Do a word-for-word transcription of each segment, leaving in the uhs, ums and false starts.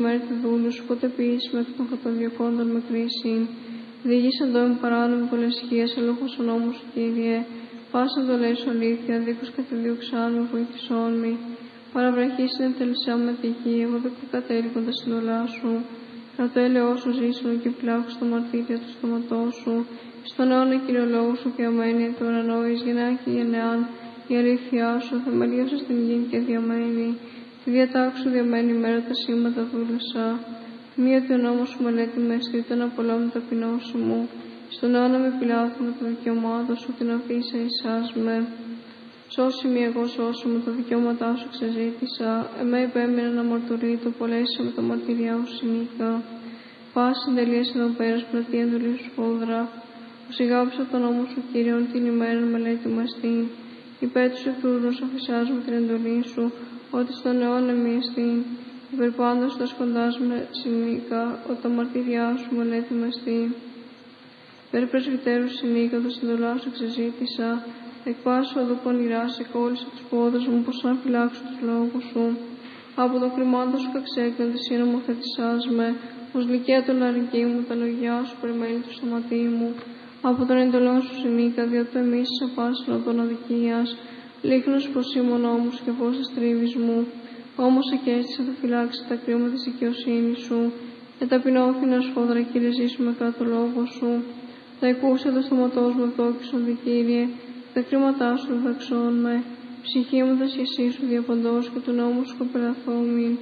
μέρη του δούλου σου, πότε ποιήσει με εκ των χατοδιωκόντων με κρίση. Διήγησαν το με παράνομη πολλεσχία, σε λόγος ο νόμος σου, Κύριε. Πάσαν το λέει σου αλήθεια, δίκους κατεδίωξάν με, βοήθησόν μη. Παραβραχής είναι τελεσιά με τυχή, εγώ δεν κατέληγον τα συνολά σου. Κρατώ έλεό σου ζήσουν και πλάχου στα μαρτύρια του στόματό σου. Στον αιώνα κυριολόγου σου και αμένη του ουρανό, εις γενεά και γενεάν, η αλήθειά σου θεμελίωσε στην γη και διαμένει. Τη διατάξου διαμένει μέρα τα σήματα δούλεσα. Μία ότι ο νόμος σου μελέτη με αισθήτω να απολόμει ταπεινώση μου. Στον αιώνα με πειλάθουμε το δικαιωμάτων σου, την αφήσα εισάς με. Σώσει μη εγώ, σώσου με τα δικαιώματά σου ξεζήτησα. Εμέ υπέμεινα να μαρτυρεί, το πολλέσαι με τα μαρτυριά σου συνήκα. Πάση συντελείας εδώ πέρα, πλατεία εντολή σου σφόδρα. Ως ηγάπησα τον νόμο σου, Κύριον, την ημέρα μελέτη μου εστίν. Υπέρ τους εχθρούς αφησάζουμε την εντολή σου, ότι στον αιώνα μη εστίν. Υπερπάντως τα σκοντάς με συνήκα, ότι τα μαρτυριά σου μελέτη μου εστίν. Υπέρ πρεσβυτέρου συνήκα, τα συντολά σου εξεζήτησα. Εκ πάσου οδού πονηρά σε κόλλησα τους πόδες μου, πως να φυλάξω τους λόγους σου. Από το κρυμμάτο σου καξέκνοντε εσύ νομοθετησάς με, ως λυκαία του λαρυγγί μου, τα λογιά σου περιμένει του σωματί μου. Από τον εντολό σου συνήκα, διότι εμείς σε πάσινο των αδικίας, λίχνος πως ήμουν όμως και φως της τρίβης μου. Όμως εκέστησα το φυλάξει τα κρίμα της δικαιοσύνης σου, και ταπεινώθηνα σφόδρα, Κύριε, ζήσουμε κάτω το λόγο σου. Τα εκούσε το στοματός μου ευδόκησον, Δι, Κύριε, τα κρίματά σου διδαξών με. Ψυχή μου θα σχεσί σου διαπαντός και του νόμου σου κοπελαθόμην.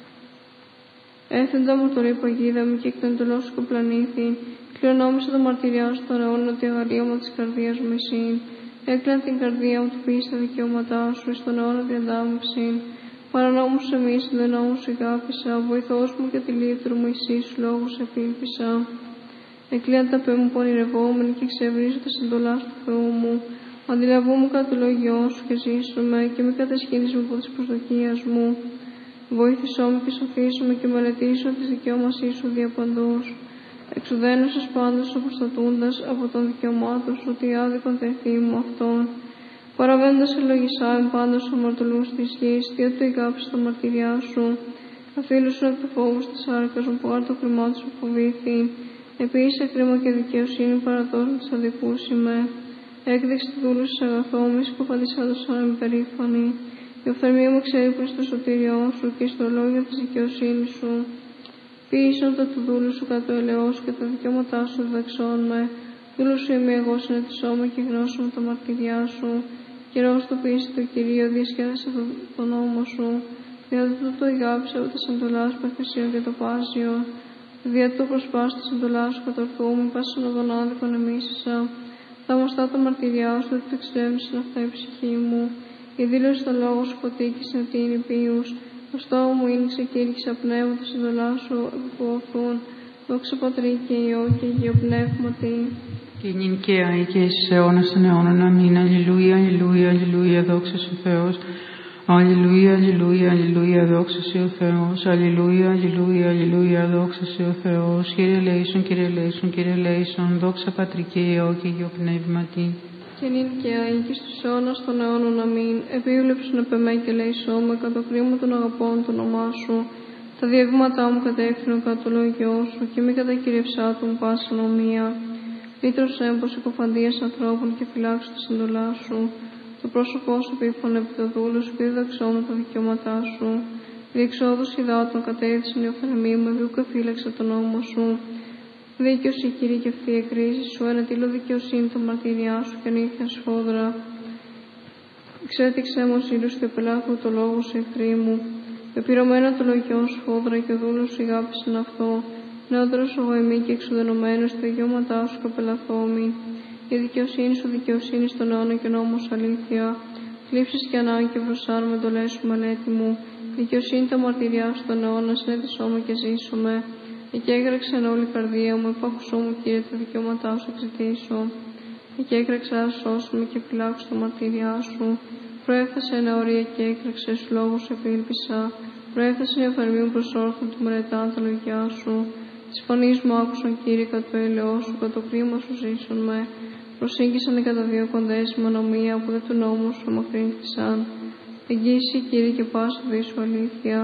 Έθεντα μου το ρήπα παγίδα μου και εκ των εντολών σου κοπλανήθη. Κληρονόμησα τα μαρτυριά σου των αιώνων ότι αγαλίωμα της καρδίας μου εσύν. Έκλαινα την καρδία μου του ποιήση τα δικαιώματά σου, εις τον αιώνα διαντάμευσιν. Παρανόμους εμείς, δεν νόμους ηγάπησα, βοηθός μου και τη λύτρου μου εσύ σου λόγους επίλπισα. Εκλείαν τα πέ μου πονηρευόμενοι και ξευρίζω τα συντολά του Θεού μου. Αντιλαβού κατά το λόγιό σου και ζήσουμε και μη κατασχύνεις με από τις προσδοκίες μου. Βοήθησό με και σωθήσου με και μελετήσω τις δικαιώμασής σου διαπαντός. Εξουδένωσες πάντως αποστατούντας από των δικαιωμάτων σου, ότι άδικον τεθεί μου αυτόν. Παραβαίνοντας ελογισάμεν πάντως αμαρτωλούς της γης, διότι το ηγάπησε τα μαρτυριά σου. Αφήλωσον εκ του φόβου της άρκας μου, που άρ το κρυμμάτο σου φοβήθη. Επίσης κρίμα και δικαιοσύνη παραδώσουν της αδικούς ημέ. Έκδειξε τη δούλου της αγαθόμης, που απαντήσαντος αν περήφανη. Η οφθαλμία μου ξέρει προς το σωτήριό σου και στο λόγιο της δικαιοσύνης σου. Ποιήσον τα του δούλου σου κατ' το ελαιό σου και τα δικαιώματά σου διδαξών με. Δούλου σου είμαι εγώ, συνετισόμαι και γνώσω με τα μαρτυριά σου. Καιρός το ποιήσει το Κυρίο, διασκέδασε το, το νόμο σου. Διότι το το ηγάπησε από τα σαντολάς περφυσίων και το πάσιο. Διότι το προσπάσω τα σαντολά σου κατορθούμε, πάσον οδόν άδικον εμίσησα. Τα μοστά τα μαρτυριά σου, ότι το εξερεύνησαν αυτά η ψυχή μου. Η δήλωση των λόγων σου ποτίκησε ότι είναι ποιούς. Το στόμα μου είναι ξεκήρυξα πνεύμα, τα συντολά σου επιποωθούν. Δόξα Πατρί και Υιό και Αγίο Πνεύματι. Και νυν και αεί και εις αιώνας των αιώνων. Αμήν. Αλληλούια, αλληλούια, αλληλούια, δόξα σου Θεός. Αλληλούια, αλληλούια, αλληλούια, δόξα σου ο Θεός. Αλληλούια, αλληλούια, αλληλούια, δόξα σου ο Θεός. Κύριε ελέησον, Κύριε ελέησον, Κύριε ελέησον, δόξα Πατρί και Υιό και Αγίο Πνεύματι. Και νυν και αεί και στους αιώνας των αιώνων. Αμήν. Επίβλεψον επ' εμέ και ελέησόμαι κατά το κρίμα των αγαπών του όνομά σου. Τα διαβήματά μου κατεύθυνον κατά το λόγιό σου και μη κατακυριευσά του πάσαν ομοία. Λύτρωσέ με πως υποφαντίας ανθρώπων και φυλάξω τα συντολά σου. Το πρόσωπό σου πήφωνε επί το δούλου σου και διδαξόμαι τα δικαιώματά σου. Διεξόδους υδάτων κατέδυσαν η οφθαλμή μου, ευήκω φύλαξα τον νόμο σου. Δίκαιος η Κύριε και ευθεία κρίση σου, ενετήλω δικαιοσύνη τα μαρτυριά σου και ανήθεια σφόδρα. Εξέτηξέ μου ζήλους και πελάθου το λόγο σου εχθροί μου. Επιρωμένο το λογιό σου σφόδρα και ο δούλος σου ηγάπησαν αυτό. Νεότερος εγώ εμεί και εξουδενωμένος τα δικαιώματά σου κοπελαθόμη. Η δικαιοσύνη σου δικαιοσύνη στον αιώνα και νόμος αλήθεια. Θλίψεις και ανάγκη και βρωσάν με εντολές σου μελέτη μου. Δικαιοσύνη τα μαρτυριά σου στον αιώνα, συνέτησόμαι και ζήσομαι. Εκέγραξε εν όλη η καρδία μου, επάχουσό μου Κύριε τα δικαιώματά σου εξητήσω. Εκέγραξα σώσουμε και φυλάξω τα μαρτυριά σου. Προέφθασε εν αωρία και έκραξε σου λόγους επίλπισα. Προέφθασε η αφαρμή μου προς όρθον του μελετάν τα λογιά σου. Της φωνής μου άκουσαν Κύριε κατ' το έλεό σου, κατ' το κρίμα σου ζήσουν με. Προσήγησαν οι καταδιώκοντές με ανομία που δεν του νόμου σου αμακρύνθησαν. Εγγύηση Κύριε και πάσου δίσου αλήθεια.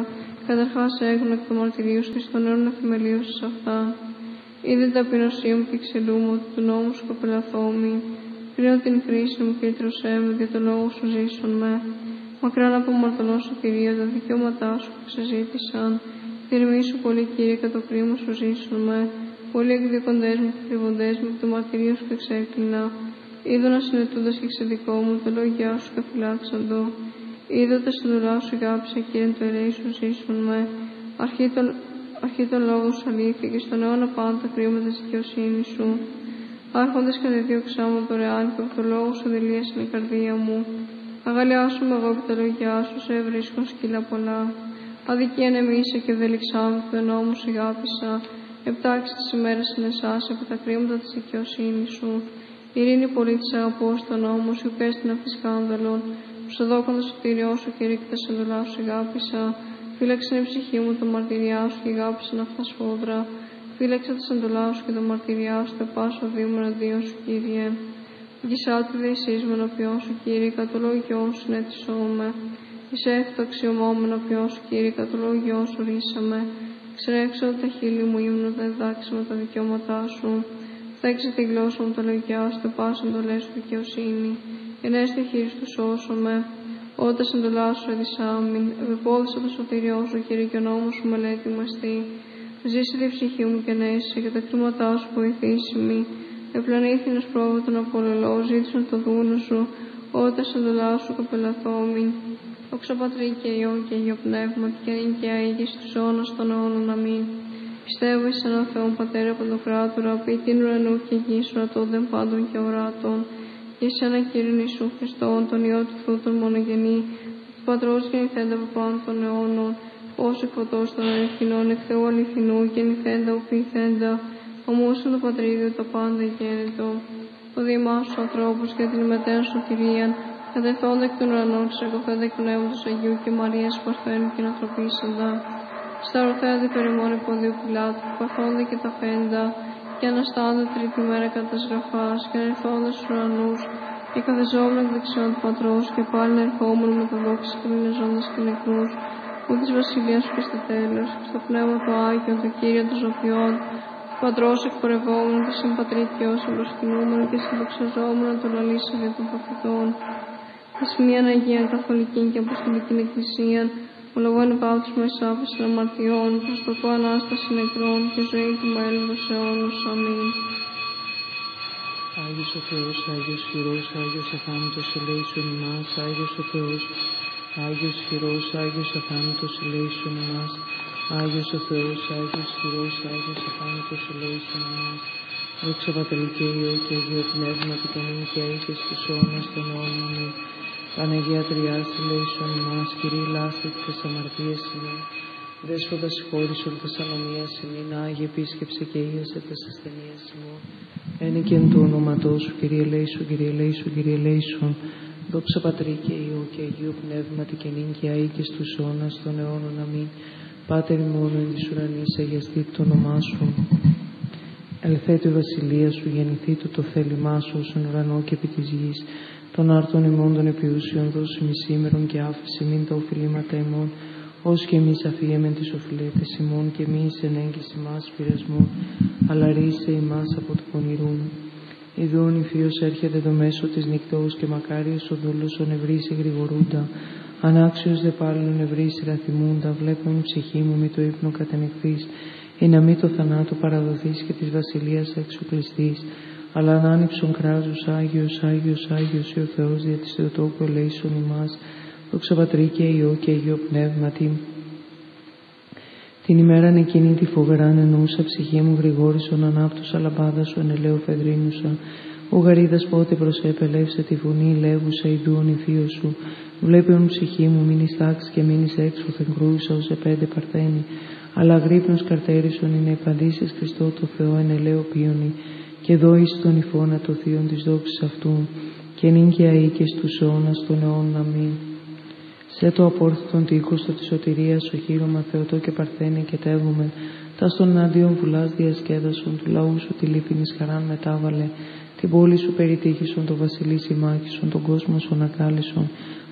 Καταρχάς έχουν εκ του μαρτυρίου και στον αιώνα θεμελίωσης αυτά. Είδε ταπεινωσία μου και ξελούμαι ότι του νόμου σου κοπελαθόμη. Πριν την κρίση μου και ήτρωσέ με, για το λόγο σου ζήσον με. Μακράν από μαρτωνό σου, Κυρία, τα δικαιώματά σου που ξεζήτησαν. Θερμή σου πολύ, Κύριε, κατ' το κρίμα σου ζήσον με. Πολλοί εκδικοντές μου και κρυβοντές μου, εκ του μαρτυρίου σου και ξέκλεινα. Είδω να συνετούντας και ξεδικό μου, το λόγια σου και φυλάξαντο. Είδω τα συνδουλά σου γάψε, Κύριε, το ελέη σου ζήσον με. Αρχή των, αρχή των λόγων σου αλήθεια και στον αιώνα πάντα κρίμα τη δικαιοσύνη σου. Άρχοντες κατεδίωξά μου δωρεάν και από το λόγο σου δηλίασαν η καρδία μου. Αγαλιάσουμε εγώ και τα λόγια σου, σε βρίσκουν σκύλα πολλά. Αδικία νεμίσα και ευδελιξά μου, το νόμο σου αγάπησα. Επτάξει τις ημέρες είναι εσάς από τα κρίματα της δικαιοσύνης σου. Ειρήνη πολύ της αγαπώ στον νόμο σου, υπέστην αυτή σκάνδαλον. Ψοδόκον το σωτήριό σου, Κύριε, και τα σεντολά σου αγάπησα. Φύλαξε η ψυχή μου το μαρτυριά σου και αγάπησαν αυτά σφόδρα. Φύλαξε τα σεντολά σου και το μαρτυριά σου, το πάσο δήμο εναντίον σου, Κύριε. Γησάτε δε εσείς με ενώπιον σου, Κύριε, κατ' το λόγιό σου συνέτησόμαι. Είσαι έφτο αξιωμόμαι ενώπιον σου, Κύριε, κατ' το λόγιό σου ρίσαμε. Ξερέξω τα χείλη μου ύμνο τα διδάξιμα τα δικαιώματά σου. Θέξε τη γλώσσα μου τα λόγια σου, το πάσον το λες σου δικαιοσύνη. Ενέστη χείρι του σώσομαι. Όταν συντολά σου εδισάμιν, ευεπόδησα το σωτήριό σου, Κύριε, και ο νόμος σου μελέτη μου εστί. Ζήσε τη ψυχή μου και νέσε, και τα κρίματά σου βοηθήσιμη. Επλανήθηνες πρόβατον απολελώ, ζήτησαν το δούνο σου, όταν συντολά σου κοπελαθόμην. Όξα Πατρί και Υιό και Υιό Πνεύμα, και είναι και αίγης τους αιώνας των αιώνων. Αμήν. Πιστεύω εις έναν Θεόν Πατέρα Παντοκράτορα, ποιητήν την ουρανού και γης ορατώδεν πάντων και οράτων, και εις έναν Κύριον Ιησού Χριστόν, τον Υιό του Θεού τον μονογενή, του Πατρός γεννηθέντα από πάνω των αιώνων, ως εκ φωτός των αληθινών, εκ Θεού αληθινού, γεννηθέντα οποιηθέντα, ομούσαν το Πατρίδιο το πάντα γέννητο. Το διημά σου ανθρώπους και την μετέν σωτηρίαν, κατευθόντα εκ των ουρανών, ξεγωθέντα εκ πνεύματος Αγίου και Μαρίας παρθένου και ανθρωπίσαντα. Στα ορθέντα περιμόν υποδίου Πιλάτου, παθώντα και τα φέντα, και αναστάντα τρίτη μέρα κατά τας γραφάς, και ανερθώντα στους ουρανούς, και καθεζόμενο εκ δεξιών του Πατρός, και πάλι ερχόμενο με τα δόξα και μηνεζόντας και νεκρούς, που της βασιλείας σου και στο τέλος, και στο πνεύμα του Άγιον, το Κύριο των Ζωοποιών, του Πατρός εκπορευόμενο και συμπατρίκιος, εμπροσκυνούμενο και συνδοξαζόμενο των αλήσεων για των προφητών, εις μίαν Αγίαν Καθολική και Αποστολική Εκκλησία, ομολογώ παύτισμα εις άφεση των αμαρτιών, προσδοκώ Ανάσταση νεκρών και ζωή του μέλλοντος αιώνος. Αμήν. Άγιος ο Θεός, Άγιος χειρός, Άγιος αθάνατος ελέησον ημάς, Άγιος ο Θεός, Άγιος χειρός, Άγιος αθάνατος ελέησον ημάς, Άγιος ο Θεός, Άγιος χειρός, Άγιος αθάνατος ελέησον ημάς. Δόξα Πατρί και Υιό και Αγίο Πνεύμα και τον νυν και αεί και στους αιώνας των αιώνων. Αμήν. Παναγία Τριάς, ελέησον ημάς, Κύριε λάστη τες αμαρτίες ημών. Δέσποτα συγχώρησον τες ανομίας ημών, Άγιε επίσκεψε και ίασε τες ασθενείες ημών. Ένε και εν του ονόματός σου, Κύριε ελέησον, Κύριε ελέησον, Κύριε ελέησον. Δόξα Πατρί και Υιό και Αγίο Πνεύματι και νυν και αεί και στους αιώνας των αιώνων. Αμήν. Πάτερ ημών εν της ουρανής, αγιαστήτω το όνομά σου. Ελθέτω η βασιλεία σου, γεννηθήτω το θέλημά σου, όσον ουρανό και επί της γης. Των άρτων ημών των επιούσιων δώσιμη σήμερον και άφηση μην τα οφειλήματα ημών, ως και εμείς αφίεμεν τις οφειλέτες ημών, και μη εις ενέγγιση ημάς πειρασμών, αλλά ρίσε ημάς από του πονηρούν. Ιδών υφίος έρχεται το μέσο της νυχτός, και μακάριος ο δούλος ο νευρής γρηγορούντα. Ανάξιος δε πάλιν νευρής ραθυμούντα, βλέπω η ψυχή μου μη το ύπνο κατενεχθείς, ή να μη το θανάτο παραδοθείς και της βασιλείας εξοκλειστείς. Αλλά ανάνυψον κράζους, Άγιος, Άγιος, Άγιος ή ο Θεός δια της Θεοτόκου ελέησον ημάς. Δόξα Πατρί και Υιό και Αγίο Πνεύματι. Την ημέραν εκείνη τη φοβεράν εννοούσα ψυχή μου γρηγόρησον ανάπτους αλαμπάδα σου ενελαίου φεδρίνουσα. Ο γαρίδας πότε προσέπελεύσε τη φωνή λέγουσα ιδούον υφείο σου. Βλέπεον ψυχή μου μην εις τάξη και μην εις έξωθεν κρούσα ως επέντε παρθένη. Αλλά γρύπνος καρτέρισον είναι επαντήσεις Χριστό το Θεό ενελαίου πίονι. Και δώ εις τον υφώνα το θείον της δόξης αυτού, και νυν και αεί και στους αιώνας των αιώνων. Αμήν. Σε το απόρθωτον τείχος της σωτηρίας, ο χείρωμα Θεοτό και παρθένη και τεύγουμε, τα στον εναντίον βουλάς διασκέδασον, του λαού σου τη λύπηνης χαράν μετάβαλε, την πόλη σου περιτύχησον, το βασιλείς ημάκησον, τον κόσμο σου ανακάλυσον,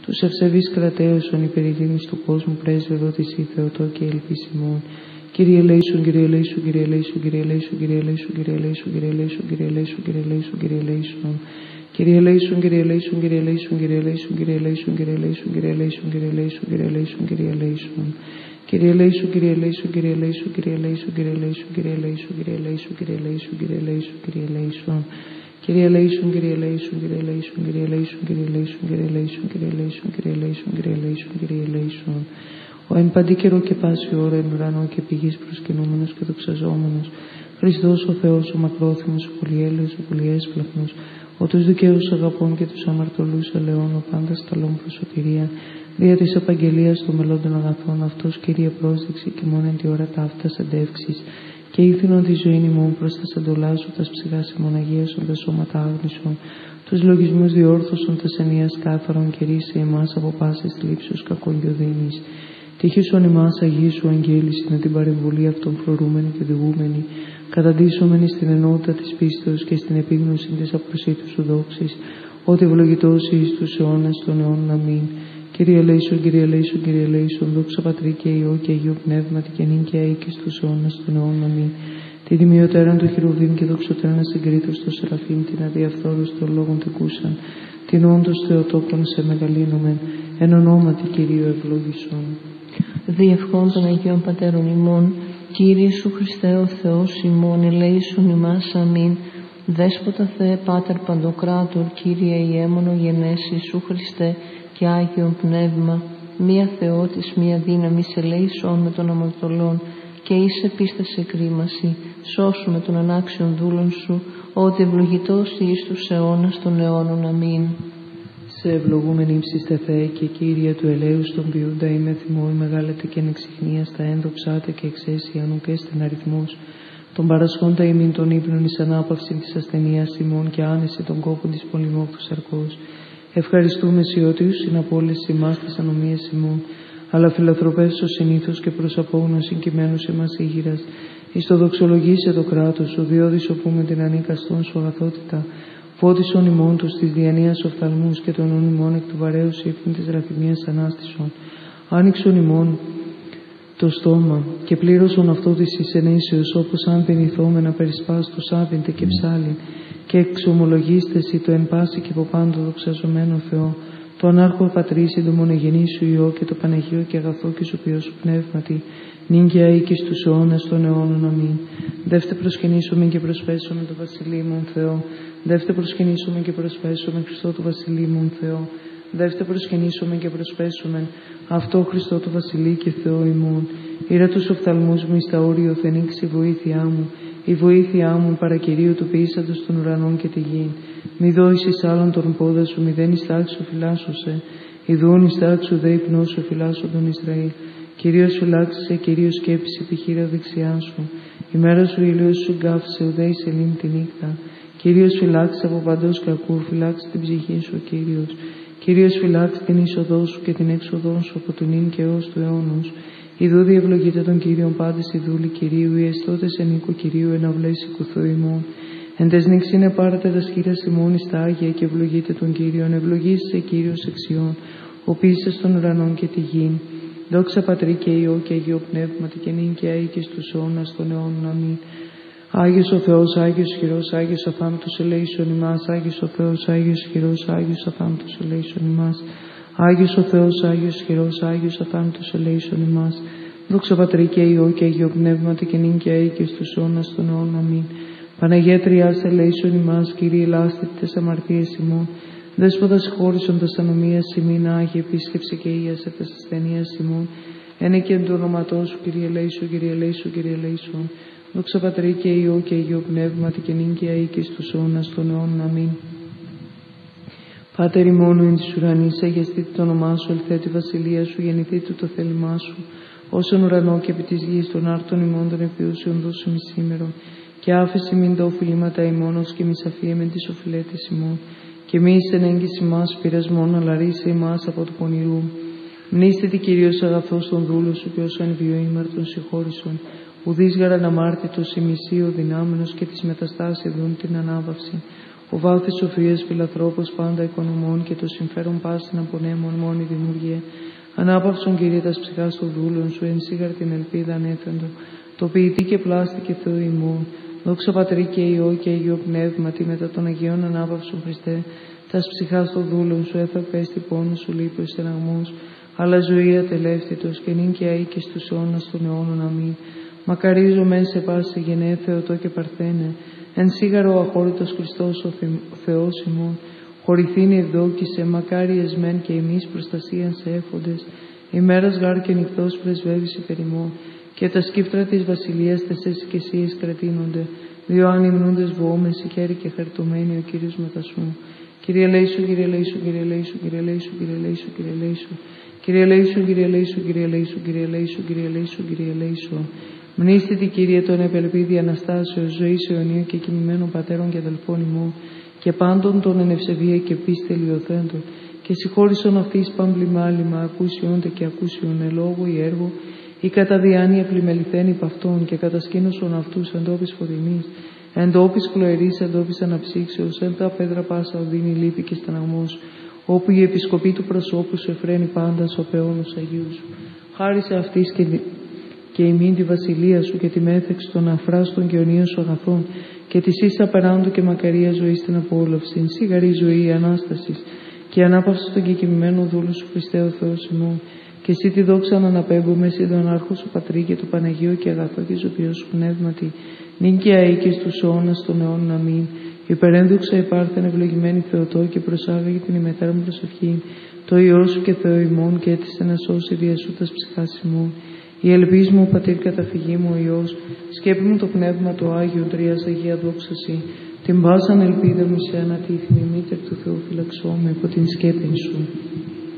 τους ευσεβείς κρατέωσον υπερηδίνης του κόσμου, πρέσβευε ότι εσύ Θεοτό και ελπίς ημών. Κύριε ελέησον, Κύριε ελέησον, Κύριε ελέησον, Κύριε ελέησον, Κύριε ελέησον, Κύριε ελέησον, Κύριε ελέησον, Κύριε ελέησον, Κύριε ελέησον, Κύριε ελέησον. Κύριε ελέησον, Κύριε ελέησον, Κύριε ελέησον, Κύριε ελέησον, Κύριε ελέησον, Κύριε ελέησον, Κύριε ελέησον, Κύριε ελέησον, Κύριε ελέησον, Κύριε ελέησον. Κύριε ελέησον, Κύριε ελέησον, Κύριε ελέησον, Κύριε ελέησον, Κύριε ελέησον, Κύριε ελέησον, Κύριε ελέησον, Κύριε ελέησον, Κύριε ελέησον, Κύριε ελέησον. Κύριε ελέησον, Κύριε ελέησον, Κύριε ελέησον, Κύριε ελέησον, Κύριε ελέησον, Κύριε ελέησον, Κύριε ελέησον, Κύριε ελέησον, Κύριε ελέησον, Κύριε ελέησον. Ο εν παντή καιρό και πάση ώρα εν ουρανό και πηγής προσκυνούμενος και δοξαζόμενος, Χριστός ο Θεός ο μακρόθυμος, ο πολυέλεος, ο πολυέσπλαχνος, ο τους δικαίους αγαπών και τους αμαρτωλούς ελαιών, ο πάντα σταλών προσωτηρία, δια της απαγγελίας των μελλόντων αγαθών, αυτός Κύριε πρόσδειξη και μόνο εν τη ώρα ταύτας αντεύξης, και ήθινον τη ζωήν ημών προς τα σαντολά σου, τας ψυχάς ημών αγίασον, τα σώματα άγνησον, τους λογισμούς διόρθωσον, τας ενίας κάθαρον και ρίσε εμάς από πάσης θλίψεως κακών και οδύνης. Τύχησον ημάς Αγίου Αγγέλης με την παρεμβολή αυτών φρορούμενη και οδηγούμενη, καταντήσομενη στην ενότητα της πίστεως και στην επίγνωση της απροσίτου σου δόξης, ότι ευλογητός εις τους αιώνας των αιώνων. Αμήν. Κύριε ελέησον, Κύριε ελέησον, Κύριε ελέησον, δόξα Πατρί και Υιό και Αγίου Πνεύματι και νυν και αεί και στους αιώνας των αιώνων. Αμήν. Τη δημιωτέραν του χειρουβίμ και δοξωτέραν ασυγκρίτως το Σεραφείμ, την αδιαφθόρους των λόγων τεκούσαν, την όντως Θεοτόκον σε μεγαλύνομεν, εν ονόματι Κυρίου ευλόγησον. Διευχών των Αγίων Πατέρων ημών, Κύριε Σου Χριστέ ο Θεός ημών, ελέησον ημάς. Αμήν. Δέσποτα Θεέ Πάτερ Παντοκράτορ, Κύριε Ιέμονο γενέσει Σου Χριστέ και Άγιον Πνεύμα, μία Θεότης, μία δύναμης, ελέησον με των αμαρτωλών και εις επίσταση εκρήμαση, σώσου με των ανάξιων δούλων Σου, ότι ευλογητός εις τους αιώνας των αιώνων. Αμήν. Σε ευλογούμεν ύψιστε Θεέ και Κύριε του ελέους των ποιούντα, είμαι θυμό, η μεγάλεται και ενεξιχνία στα ένδοξάτε και εξαίσια νου και στην αριθμός. Τον παρασχόντα ημίν των ύπνων εις ανάπαυση της ασθενείας ημών και άνεση των κόπων της πολυμόχθου σαρκός. Ευχαριστούμε σιώτιους συναπόλες ημάς τις ανομίες ημών, αλλά φιλαθροπεύσω συνήθως και προς απόγνων συγκειμένους ημάς ήγηρας, εις το δοξολογήσε το κράτος σου, διότι σωπούμε την ανίκαστον σου αγαθότητα, φώτισον ημών τους της διανοίας οφθαλμούς και των ον ημών εκ του βαρέως ύπνη της ραθυμίας ανάστησον. Άνοιξον ημών το στόμα και πλήρωσον αυτό της εισενήσεως, όπως αν πενηθόμενα περισπάστος άβυντε και ψάλιν, και εξομολογίστεση το εν πάση και από πάντο δοξαζομένο Θεό, το ανάρχο Πατρίσι, το μονογενή σου Υιό και το Παναγίο και αγαθό και σου ποιό σου πνεύματι, νυν και αεί και στους αιώνας των αιώνων. Αμήν. Δεύτε προσκυνήσουμε και προσφέσουμε το Βασιλείμον Θεό. Δεύτε προσκυνήσουμε και προσφέσουμε Χριστό του Βασιλείμον Θεό. Δεύτε προσκυνήσουμε και προσφέσουμε αυτό Χριστό του Βασιλεί και Θεό ημών. Ήρα τους οφθαλμούς μου εις τα όριο θενήξει η βοήθειά μου. Η βοήθειά μου παρακυρίου του ποιήσαντος των ουρανών και τη γη. Μη δώσεις άλλον τον πόδα σου, μη δεν εις τάξου φυλάσσωσε. Ιδούν εις τάξου δε υπνώσου φυλάσσω τον Ισραήλ. Κυρίως φυλάξησε, Κυρίως σκέψη επιχείρια δεξιά σου. Η μέρα σου ήλιος σου γκάφησε, ουδέ εις ελίμ τη νύχτα. Κυρίως φυλάξε από παντός κακού, φυλάξε την ψυχή σου, Κύριος. Κυρίως φυλάξε την είσοδό σου και την έξοδό σου από του νυν και έως του αιώνος. Ιδού διευλογείτε τον Κύριον πάντες οι δούλοι Κυρίου, οι εστώτες εν οίκου Κυρίου, εν αυλές οικουθού ημών. Εν τες νύξινε πάρετε τα σχήρας ημών εις τα Άγια και ευλογείτε τον Κύριον, ευλογήσε Κύριος εξιών, ο πίσες των ουρανών και τη γη. Δόξα Πατρί και Υιό και Αγίο Πνεύματι και νυν και αεί και στους αιώνας των αιώνων. Αμήν. Άγιος ο Θεός, Άγιος χειρός, Άγιος αθάνατος ελέησον ημάς. Άγιος ο Θεός, Άγιος χειρός, Άγιος αθάνατος ελέησον ημάς. Άγιος ο Θεός, Άγιος χειρός, Άγιος αθάνατος ελέησον ημάς. Δόξα Πατρί και Υιό και Αγίο Πνεύματι και νυν και αεί και στους αιώνας των αιώνων. Αμήν. Παναγία Τριάς ελέησον ημάς, Κύριε ελάστη τες αμαρτίες ημών. Δέσποτα συγχώρησον τας ανομίας ημίν, Άγιε επίσκεψε και ίασε τας ασθενείας ημών. Ένε και εν το όνοματό σου, Κύριε ελέησον, Κύριε ελέησον, Κύριε ελέησον. Δόξα Πατρί και Υιό και Αγίο Πνεύματι και νυν και αεί και στους αιώνας των αιώνων. Αμήν. Πάτερ ημών εν της ουρανής, αγιαστείτε το όνομά σου, ελθέ τη βασιλεία σου, γεννηθείτε το θέλημά σου, όσον ουρανό και επί της γης των άρτων ημών των επιούσεων δώσου μη σήμερον, και άφεση μην τα οφειλήματα ημών, ως και μη σαφίε με τις οφειλέτες ημών, και μη εις εν έγκυση μας πειρασμόν, αλλά ρίσε ημάς από του πονηρού. Μνήστε τη Κυρίως αγαθός των δούλων σου, και όσο εν βιοήμαρτον συγχώρησον, ουδείς γαραν αμάρτητος ημισίω δυνάμενος, και της μεταστάσεως δουν την ανάβαυση. ο βάθη σοφίας φιλαθρόπος πάντα οικονομών και το συμφέρον πάσιν απονέμων μόνη δημιουργία. Ανάπαυσον Κύριε τας ψυχάς των δούλων σου, εν σίγαρ την ελπίδα ανέφεντο, το ποιητή και πλάστη και Θεό ημών. Δόξα Πατρί και Υιό και Αγίο Πνεύματι, μετά των Αγίων ανάπαυσον Χριστέ, τας ψυχάς των δούλων σου, έθα πέστη πόνου σου, λύπος στεναγμός, αλλά ζωή ατελεύθυτος και νυν και αεί και στους αιώνας των αιώνων. Αμήν. Μακαρίζω μεν σε πάση γενναίε Θεοτό και Παρθένε, εν σίγαρο αχώρητος Χριστός ο, Θε, ο Θεός ημών, χωρηθήνει ευδόκησε, μακάριες μεν και εμείς προστασίαν σε έχοντες, ημέρας γάρ και νυχτός πρεσβεύεις υπερ ημών, και τα σκύπτρα της βασιλείας τες εσκεσίες κρατείνονται, δύο ανυμνούντες βοόμες, χέρι και χαρτωμένοι ο Κύριος μετασού. Κύριε Λέησου, Κύριε Λέησου, Κύριε Λέησου, Κύριε Λέησου, Κύριε Λέησου, Κύριε Λέησου, Κύριε Λέησου, Κύριε Λέησου, Κύριε Λέησου, Κύριε Λέησου, Κύριε Λέησου, Κύριε Λέησου. Μνήστητη Κύριε τον επελπίδη Αναστάσεως, ζωής αιωνίου και κοιμημένων πατέρων και αδελφών ημών, και πάντων των εν ευσεβία και πίστη τελειωθέντων, και συγχώρησον αυτής παμπλημάλημα, ακούσιόντε και ακούσιον ελόγω ή έργο, ή κατά διάνοια πλημεληθέν υπ' αυτών, και κατασκήνωσον αυτούς εντόπις φωτεινής, εντόπις χλωερής, εντόπις αναψύξεως, εν τα πέδρα πάσα οδύνη λύπη και στεναγμός, όπου η επισκοπή του προσώπου σου εφραίνει πάντα ο πεόνος Αγίου σου. Χάρισε αυτής και, και ημίν τη βασιλεία σου και τη μέθεξη των αφράστων και αιωνίων σου αγαθών, και τη ίσα περάντου και μακαρία ζωή στην απόλαυση, σιγαρή ζωή ανάσταση, και ανάπαυση των κεκοιμημένων δούλου σου Χριστέ ο Θεός ημών. Και εσύ τη δόξα να αναπέμπουμε, εσύ τον άρχο σου Πατρί και του Παναγίου και αγαθό και ζωπιό σου πνεύματι, νυν και αεί και στους αιώνας των αιώνων. Αμήν. Υπερένδοξα υπάρχεν ευλογημένη Θεοτό και προσάγαγε την ημετέρα μου προσευχή, το Υιό σου και Θεό ημών, και έτησε να σώσει δια σου τας ψυχάς ημών. Η ελπίς μου, ο Πατήρ καταφυγή μου, ο Υιός, σκέπη μου το πνεύμα το Άγιο, Τρίας Αγία δόξαση, την πάσαν ελπίδα μου σε ανατίθιμη μήτερ του Θεού φυλαξώ με από την σκέπη σου.